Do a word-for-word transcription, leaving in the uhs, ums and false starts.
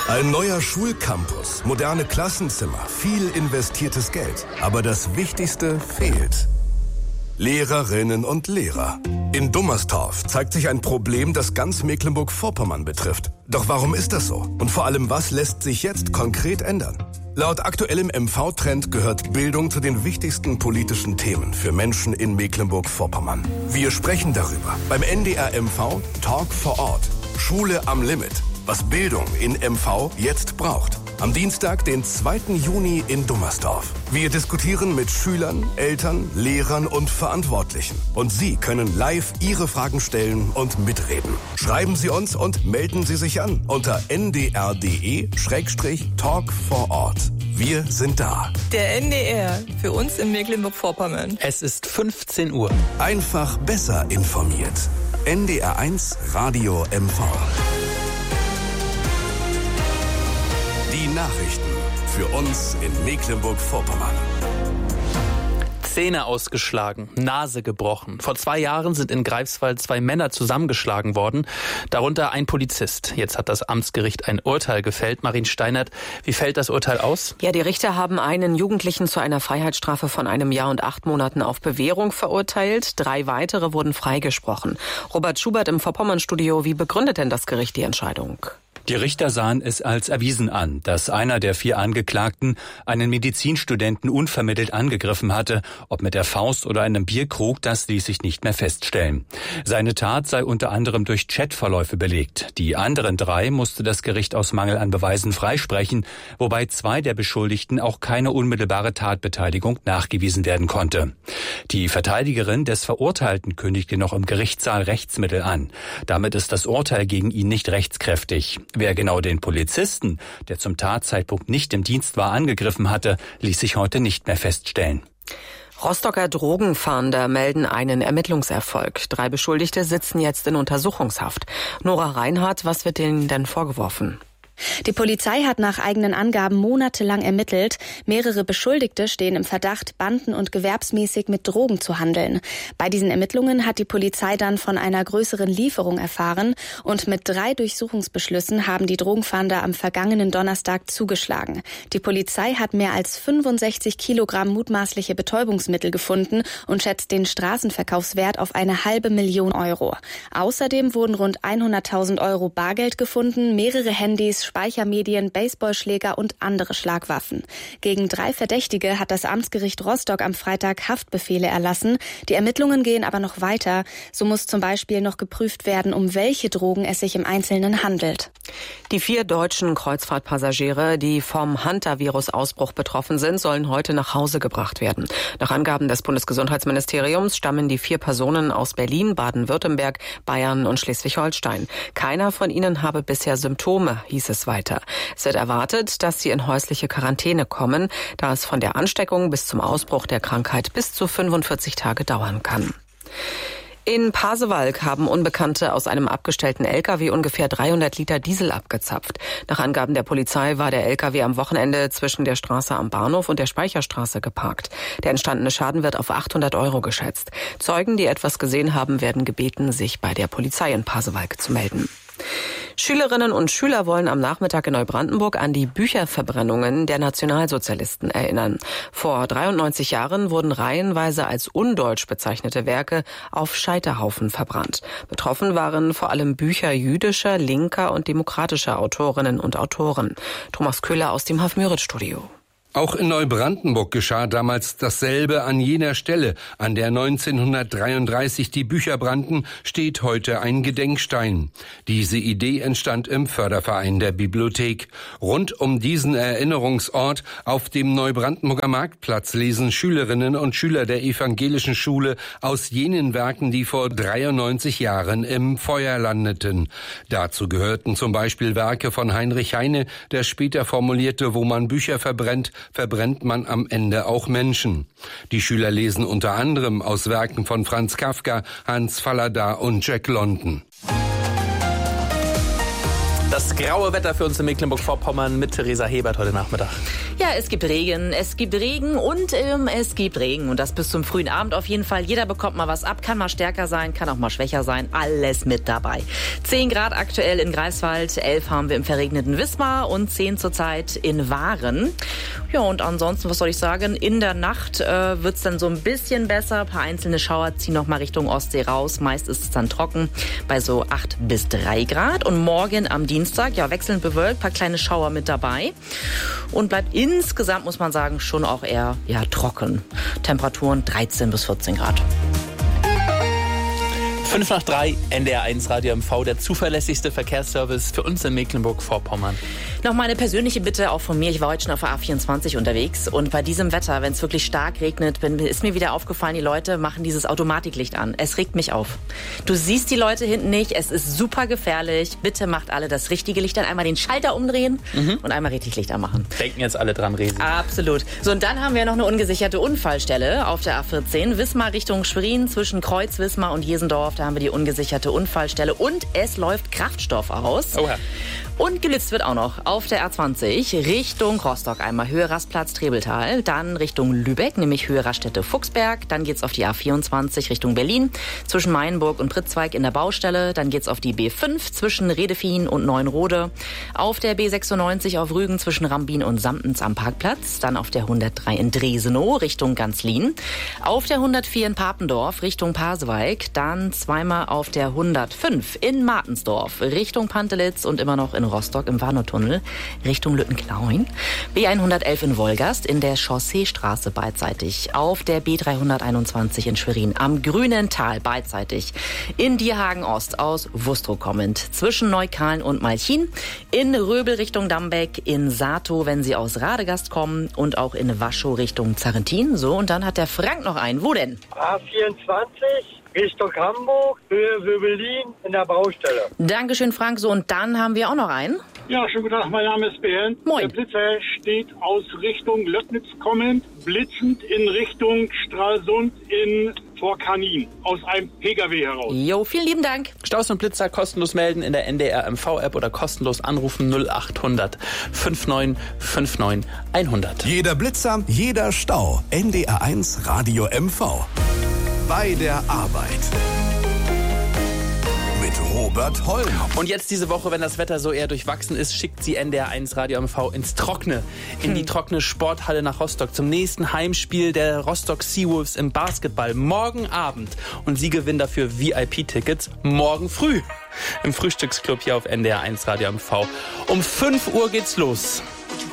Ein neuer Schulcampus, moderne Klassenzimmer, viel investiertes Geld. Aber das Wichtigste fehlt. Lehrerinnen und Lehrer. In Dummerstorf zeigt sich ein Problem, das ganz Mecklenburg-Vorpommern betrifft. Doch warum ist das so? Und vor allem, was lässt sich jetzt konkret ändern? Laut aktuellem M V-Trend gehört Bildung zu den wichtigsten politischen Themen für Menschen in Mecklenburg-Vorpommern. Wir sprechen darüber beim N D R M V Talk vor Ort. Schule am Limit. Was Bildung in M V jetzt braucht. Am Dienstag, den zweiten Juni in Dummerstorf. Wir diskutieren mit Schülern, Eltern, Lehrern und Verantwortlichen. Und Sie können live Ihre Fragen stellen und mitreden. Schreiben Sie uns und melden Sie sich an unter n d r punkt d e Schrägstrich talk vor Ort. Wir sind da. Der N D R, für uns in Mecklenburg-Vorpommern. Es ist fünfzehn Uhr. Einfach besser informiert. N D R eins Radio M V. Die Nachrichten für uns in Mecklenburg-Vorpommern. Zähne ausgeschlagen, Nase gebrochen. Vor zwei Jahren sind in Greifswald zwei Männer zusammengeschlagen worden, darunter ein Polizist. Jetzt hat das Amtsgericht ein Urteil gefällt. Marin Steinert, wie fällt das Urteil aus? Ja, die Richter haben einen Jugendlichen zu einer Freiheitsstrafe von einem Jahr und acht Monaten auf Bewährung verurteilt. Drei weitere wurden freigesprochen. Robert Schubert im Vorpommern-Studio, wie begründet denn das Gericht die Entscheidung? Die Richter sahen es als erwiesen an, dass einer der vier Angeklagten einen Medizinstudenten unvermittelt angegriffen hatte. Ob mit der Faust oder einem Bierkrug, das ließ sich nicht mehr feststellen. Seine Tat sei unter anderem durch Chatverläufe belegt. Die anderen drei musste das Gericht aus Mangel an Beweisen freisprechen, wobei zwei der Beschuldigten auch keine unmittelbare Tatbeteiligung nachgewiesen werden konnte. Die Verteidigerin des Verurteilten kündigte noch im Gerichtssaal Rechtsmittel an. Damit ist das Urteil gegen ihn nicht rechtskräftig. Wer genau den Polizisten, der zum Tatzeitpunkt nicht im Dienst war, angegriffen hatte, ließ sich heute nicht mehr feststellen. Rostocker Drogenfahnder melden einen Ermittlungserfolg. Drei Beschuldigte sitzen jetzt in Untersuchungshaft. Nora Reinhardt, was wird denen denn vorgeworfen? Die Polizei hat nach eigenen Angaben monatelang ermittelt. Mehrere Beschuldigte stehen im Verdacht, banden- und gewerbsmäßig mit Drogen zu handeln. Bei diesen Ermittlungen hat die Polizei dann von einer größeren Lieferung erfahren und mit drei Durchsuchungsbeschlüssen haben die Drogenfahnder am vergangenen Donnerstag zugeschlagen. Die Polizei hat mehr als fünfundsechzig Kilogramm mutmaßliche Betäubungsmittel gefunden und schätzt den Straßenverkaufswert auf eine halbe Million Euro. Außerdem wurden rund hunderttausend Euro Bargeld gefunden, mehrere Handys, Speichermedien, Baseballschläger und andere Schlagwaffen. Gegen drei Verdächtige hat das Amtsgericht Rostock am Freitag Haftbefehle erlassen. Die Ermittlungen gehen aber noch weiter. So muss zum Beispiel noch geprüft werden, um welche Drogen es sich im Einzelnen handelt. Die vier deutschen Kreuzfahrtpassagiere, die vom Hantavirus-Ausbruch betroffen sind, sollen heute nach Hause gebracht werden. Nach Angaben des Bundesgesundheitsministeriums stammen die vier Personen aus Berlin, Baden-Württemberg, Bayern und Schleswig-Holstein. Keiner von ihnen habe bisher Symptome, hieß es weiter. Es wird erwartet, dass sie in häusliche Quarantäne kommen, da es von der Ansteckung bis zum Ausbruch der Krankheit bis zu fünfundvierzig Tage dauern kann. In Pasewalk haben Unbekannte aus einem abgestellten L K W ungefähr dreihundert Liter Diesel abgezapft. Nach Angaben der Polizei war der L K W am Wochenende zwischen der Straße am Bahnhof und der Speicherstraße geparkt. Der entstandene Schaden wird auf achthundert Euro geschätzt. Zeugen, die etwas gesehen haben, werden gebeten, sich bei der Polizei in Pasewalk zu melden. Schülerinnen und Schüler wollen am Nachmittag in Neubrandenburg an die Bücherverbrennungen der Nationalsozialisten erinnern. Vor dreiundneunzig Jahren wurden reihenweise als undeutsch bezeichnete Werke auf Scheiterhaufen verbrannt. Betroffen waren vor allem Bücher jüdischer, linker und demokratischer Autorinnen und Autoren. Thomas Köhler aus dem Hafmüritz-Studio. Auch in Neubrandenburg geschah damals dasselbe. An jener Stelle, an der neunzehnhundertdreiunddreißig die Bücher brannten, steht heute ein Gedenkstein. Diese Idee entstand im Förderverein der Bibliothek. Rund um diesen Erinnerungsort auf dem Neubrandenburger Marktplatz lesen Schülerinnen und Schüler der evangelischen Schule aus jenen Werken, die vor dreiundneunzig Jahren im Feuer landeten. Dazu gehörten zum Beispiel Werke von Heinrich Heine, der später formulierte, wo man Bücher verbrennt, verbrennt man am Ende auch Menschen. Die Schüler lesen unter anderem aus Werken von Franz Kafka, Hans Fallada und Jack London. Das Das graue Wetter für uns in Mecklenburg-Vorpommern mit Theresa Hebert heute Nachmittag. Ja, es gibt Regen, es gibt Regen und ähm, es gibt Regen. Und das bis zum frühen Abend auf jeden Fall. Jeder bekommt mal was ab, kann mal stärker sein, kann auch mal schwächer sein. Alles mit dabei. zehn Grad aktuell in Greifswald, elf haben wir im verregneten Wismar und zehn zurzeit in Waren. Ja, und ansonsten, was soll ich sagen, in der Nacht äh, wird's dann so ein bisschen besser. Ein paar einzelne Schauer ziehen noch mal Richtung Ostsee raus. Meist ist es dann trocken bei so acht bis drei Grad. Und morgen am Dienstag, ja, wechselnd bewölkt, paar kleine Schauer mit dabei. Und bleibt insgesamt, muss man sagen, schon auch eher ja, trocken. Temperaturen dreizehn bis vierzehn Grad. fünf nach drei, N D R eins Radio M V, der zuverlässigste Verkehrsservice für uns in Mecklenburg-Vorpommern. Noch mal eine persönliche Bitte auch von mir. Ich war heute schon auf der A vierundzwanzig unterwegs und bei diesem Wetter, wenn es wirklich stark regnet, bin, ist mir wieder aufgefallen, die Leute machen dieses Automatiklicht an. Es regt mich auf. Du siehst die Leute hinten nicht, es ist super gefährlich. Bitte macht alle das richtige Licht an. Einmal den Schalter umdrehen mhm. und einmal richtig Licht anmachen. Denken jetzt alle dran, Resi. Absolut. So, und dann haben wir noch eine ungesicherte Unfallstelle auf der A vierzehn. Wismar Richtung Schwerin zwischen Kreuz, Wismar und Jesendorf. Da haben wir die ungesicherte Unfallstelle und es läuft Kraftstoff aus. Oh ja. Und gelitzt wird auch noch auf der A zwanzig Richtung Rostock einmal Höhe Rastplatz Trebeltal, dann Richtung Lübeck, nämlich Höhe Raststätte Fuchsberg, dann geht's auf die A vierundzwanzig Richtung Berlin, zwischen Mainburg und Pritzweig in der Baustelle, dann geht's auf die B fünf zwischen Redefien und Neuenrode, auf der B sechsundneunzig auf Rügen zwischen Rambin und Samtens am Parkplatz, dann auf der hundertdrei in Dresenow Richtung Ganzlin, auf der hundertvier in Papendorf Richtung Pasewalk, dann zweimal auf der hundertfünf in Martensdorf Richtung Pantelitz und immer noch in Rostock im Warnow-Tunnel Richtung Lüttenklauen. B hundertelf in Wolgast in der Chausseestraße beidseitig. Auf der B dreihunderteinundzwanzig in Schwerin am Grünen Tal beidseitig. In Dierhagen Ost aus Wustrow kommend. Zwischen Neukahlen und Malchin. In Röbel Richtung Dambeck. In Sato, wenn Sie aus Radegast kommen. Und auch in Waschow Richtung Zarrentin. So, und dann hat der Frank noch einen. Wo denn? A vierundzwanzig. Richtung Hamburg, Höhe Wöbelin in der Baustelle. Dankeschön, Frank. So, und dann haben wir auch noch einen. Ja, schönen guten Tag, mein Name ist Bernd. Moin. Der Blitzer steht aus Richtung Löcknitz kommend, blitzend in Richtung Stralsund in Vorkanin, aus einem P K W heraus. Jo, vielen lieben Dank. Staus und Blitzer kostenlos melden in der N D R M V-App oder kostenlos anrufen null acht hundert neunundfünfzig neunundfünfzig hundert. Jeder Blitzer, jeder Stau. N D R eins Radio M V. Bei der Arbeit. Mit Robert Holm. Und jetzt diese Woche, wenn das Wetter so eher durchwachsen ist, schickt sie N D R eins Radio M V ins Trockene. In die trockene Sporthalle nach Rostock zum nächsten Heimspiel der Rostock Seawolves im Basketball. Morgen Abend. Und Sie gewinnen dafür V I P-Tickets morgen früh. Im Frühstücksclub hier auf N D R eins Radio M V. Um fünf Uhr geht's los.